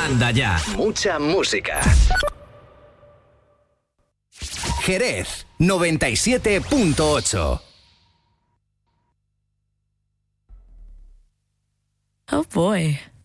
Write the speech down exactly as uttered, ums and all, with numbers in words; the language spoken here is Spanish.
Anda ya. Mucha música. Jerez noventa y siete punto ocho. Oh boy.